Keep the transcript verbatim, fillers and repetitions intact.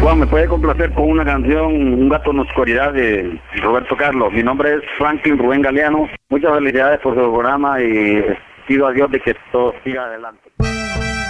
Juan, ¿me puede complacer con una canción, Un gato en la oscuridad, de Roberto Carlos? Mi nombre es Franklin Rubén Galeano. Muchas felicidades por su programa y pido a Dios de que todo siga adelante.